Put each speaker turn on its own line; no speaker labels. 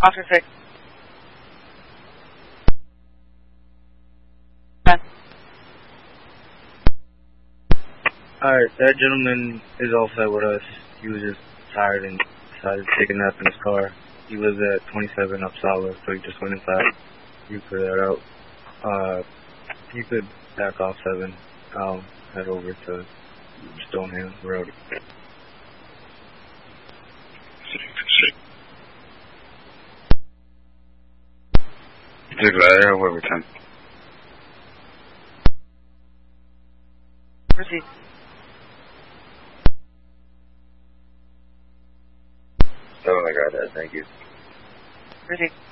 Officer 6.
Alright, that gentleman is all set with us. He was just tired and decided to take a nap in his car. He lives at 27 Upsala, so he just went inside. You clear that out. You could back off 7. I'll head over to Stoneham Road.
Take that, I have over 10.
Proceed.
Oh, I got that, thank you.
Proceed.